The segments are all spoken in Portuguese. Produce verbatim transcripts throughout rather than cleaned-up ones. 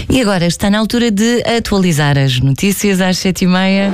E agora está na altura de atualizar as notícias às sete e meia.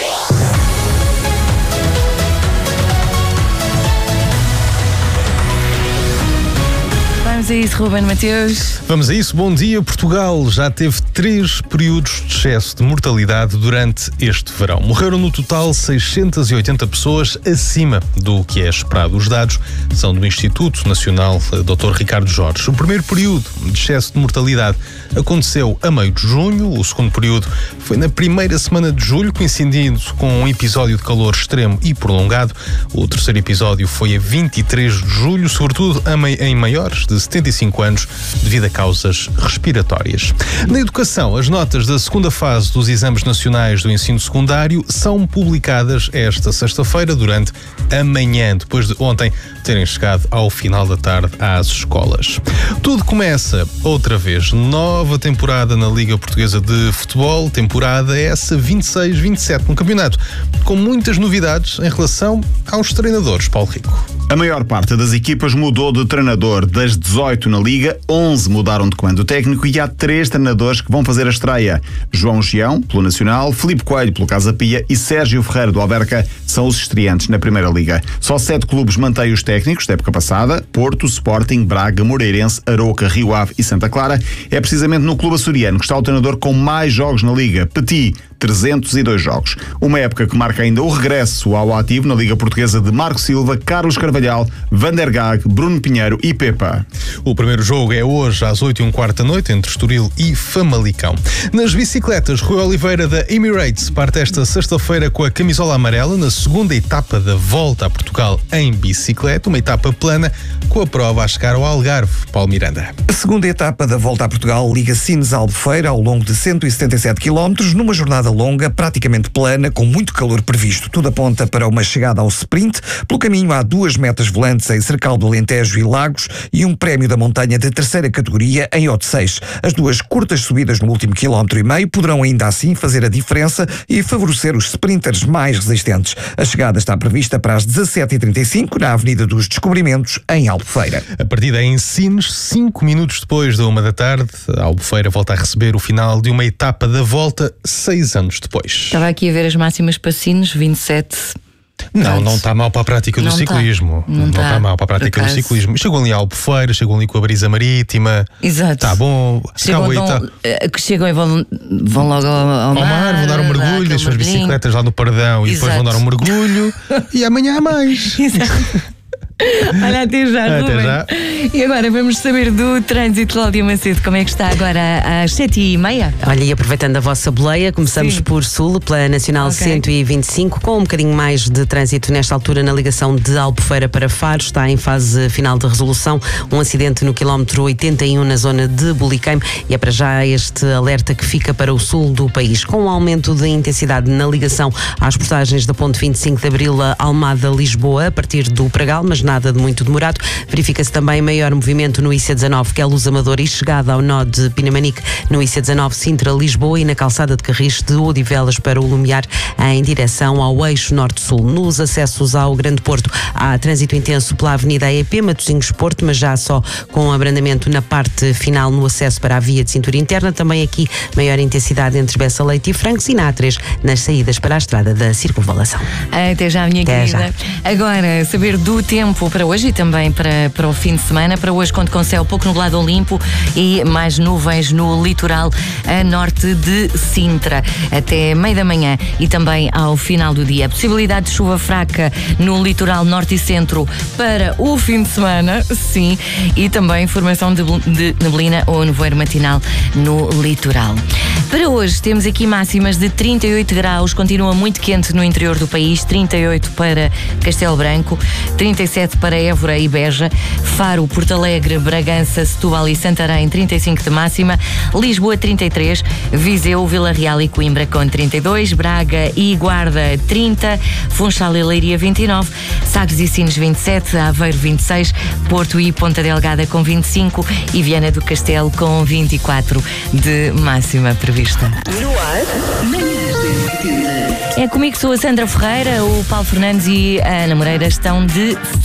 Vamos a isso, Ruben Mateus. Vamos a isso. Bom dia. Portugal já teve três períodos de excesso de mortalidade durante este verão. Morreram no total seiscentas e oitenta pessoas, acima do que é esperado. Os dados são do Instituto Nacional doutor Ricardo Jorge. O primeiro período de excesso de mortalidade aconteceu a meio de junho. O segundo período foi na primeira semana de julho, coincidindo com um episódio de calor extremo e prolongado. O terceiro episódio foi a vinte e três de julho, sobretudo em maiores de setenta e cinco anos, devido a causas respiratórias. Na educação, as notas da segunda fase dos exames nacionais do ensino secundário são publicadas esta sexta-feira durante a manhã, depois de ontem terem chegado ao final da tarde às escolas. Tudo começa outra vez. Nova temporada na Liga Portuguesa de Futebol, temporada essa vinte e seis vinte e sete no campeonato, com muitas novidades em relação aos treinadores. Paulo Rico. A maior parte das equipas mudou de treinador. Das dezoito na Liga, onze mudaram de comando técnico e há três treinadores que vão fazer a estreia. João Gião, pelo Nacional, Filipe Coelho, pelo Casa Pia e Sérgio Ferreira, do Alverca, são os estreantes na Primeira Liga. Só sete clubes mantêm os técnicos da época passada: Porto, Sporting, Braga, Moreirense, Arouca, Rio Ave e Santa Clara. É precisamente no clube açoriano que está o treinador com mais jogos na Liga, Petit, trezentos e dois jogos. Uma época que marca ainda o regresso ao ativo na Liga Portuguesa de Marco Silva, Carlos Carvalhal, Van der Gaag, Bruno Pinheiro e Pepa. O primeiro jogo é hoje às oito e um quarto da noite entre Estoril e Famalicão. Nas bicicletas, Rui Oliveira da Emirates parte esta sexta-feira com a camisola amarela na segunda etapa da Volta a Portugal em bicicleta, uma etapa plana com a prova a chegar ao Algarve. Paulo Miranda. A segunda etapa da Volta a Portugal liga Sines-Albufeira ao longo de cento e setenta e sete quilómetros, numa jornada longa, praticamente plana, com muito calor previsto. Tudo aponta para uma chegada ao sprint. Pelo caminho há duas metas volantes em Cercal do Alentejo e Lagos e um prémio da montanha de terceira categoria em Odeceixe. As duas curtas subidas no último quilómetro e meio poderão ainda assim fazer a diferença e favorecer os sprinters mais resistentes. A chegada está prevista para as dezassete e trinta e cinco na Avenida dos Descobrimentos, em Albufeira. A partida é em Sines, cinco minutos depois da uma da tarde. A Albufeira volta a receber o final de uma etapa da Volta seis anos depois. Estava aqui a ver as máximas para Sines, vinte e sete. Não, não está mal para a prática do não ciclismo. Tá. Não está tá. mal para a prática do ciclismo. Chegam ali à Albufeira, chegam ali com a brisa marítima. Exato. Está bom. Chegam, aí, tá. Que chegam e vão, vão logo ao, ao, ao mar, vão dar um mergulho, deixam as bicicletas lá no Pardão. Exato. E depois vão dar um mergulho e amanhã há mais. Exato. Olha, até já, até Ruben. já. E agora vamos saber do trânsito. Cláudia Macedo, como é que está agora às sete e meia? Olha, e aproveitando a vossa boleia, começamos Sim. por Sul, pela Nacional okay. cento e vinte e cinco, com um bocadinho mais de trânsito nesta altura na ligação de Albufeira para Faro. Está em fase final de resolução um acidente no quilómetro oitenta e um na zona de Buliqueime, e é para já este alerta que fica para o sul do país. Com um aumento de intensidade na ligação às portagens da ponte vinte e cinco de Abril a Almada-Lisboa, a partir do Pragal, mas nada de muito demorado. Verifica-se também maior movimento no I C dezanove, que é Luz Amador, e chegada ao nó de Pinamanique no I C dezanove Sintra-Lisboa, e na calçada de Carris de Odivelas para o Lumiar em direção ao eixo norte-sul. Nos acessos ao Grande Porto há trânsito intenso pela Avenida E P, Matosinhos-Porto, mas já só com abrandamento na parte final no acesso para a via de cintura interna. Também aqui maior intensidade entre Bessa Leite e Francos, e na A três nas saídas para a estrada da Circunvalação. Até já, minha Até querida. Já. Agora, saber do tempo para hoje e também para, para o fim de semana. Para hoje, conto com céu pouco nublado ou limpo e mais nuvens no litoral a norte de Sintra até meio da manhã e também ao final do dia. Possibilidade de chuva fraca no litoral norte e centro para o fim de semana, sim, e também formação de, de neblina ou nevoeiro matinal no litoral. Para hoje temos aqui máximas de trinta e oito graus, continua muito quente no interior do país, trinta e oito para Castelo Branco, trinta e sete para Évora e Beja, Faro, Porto Alegre, Bragança, Setúbal e Santarém, trinta e cinco de máxima, Lisboa trinta e três, Viseu, Vila Real e Coimbra com trinta e dois, Braga e Guarda trinta, Funchal e Leiria vinte e nove, Sagres e Sines vinte e sete, Aveiro vinte e seis, Porto e Ponta Delgada com vinte e cinco e Viana do Castelo com vinte e quatro de máxima prevista. No ar, manhãs da É comigo, sou a Sandra Ferreira, o Paulo Fernandes e a Ana Moreira estão de férias.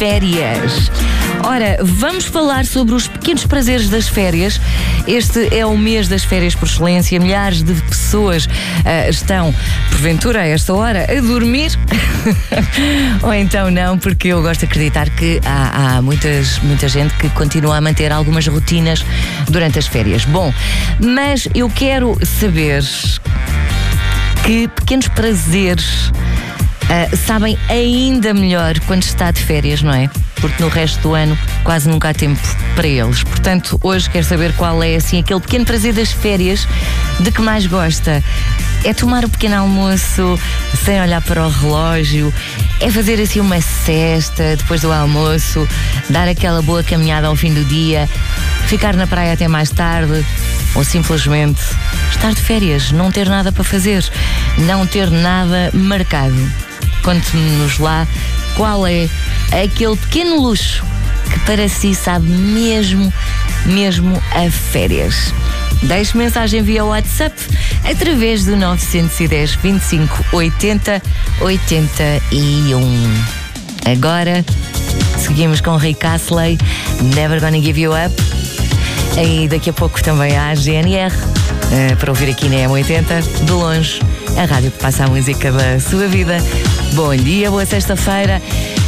férias. Ora, vamos falar sobre os pequenos prazeres das férias. Este é o mês das férias por excelência. Milhares de pessoas uh, estão, porventura, a esta hora, a dormir. Ou então não, porque eu gosto de acreditar que há, há muitas, muita gente que continua a manter algumas rotinas durante as férias. Bom, mas eu quero saber que pequenos prazeres uh, sabem ainda melhor quando se está de férias, não é? Porque no resto do ano quase nunca há tempo para eles. Portanto, hoje quero saber qual é assim aquele pequeno prazer das férias de que mais gosta. É tomar o pequeno almoço sem olhar para o relógio, é fazer assim uma cesta depois do almoço, dar aquela boa caminhada ao fim do dia, ficar na praia até mais tarde, ou simplesmente estar de férias, não ter nada para fazer, não ter nada marcado. Conte-nos lá qual é aquele pequeno luxo que para si sabe mesmo, mesmo a férias. Deixe mensagem via WhatsApp através do nove um zero, vinte e cinco, oitenta, oitenta e um. Agora seguimos com Rick Astley, Never Gonna Give You Up. E daqui a pouco também há a G N R, uh, para ouvir aqui na M oitenta, de longe, a rádio que passa a música da sua vida. Bom dia, boa sexta-feira.